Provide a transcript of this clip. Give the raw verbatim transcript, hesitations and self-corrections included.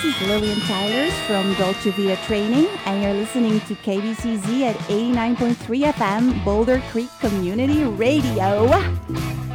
is Lillian Tylers from Dolce Vita Training, and you're listening to K B C Z at eighty-nine point three F M, Boulder Creek Community Radio.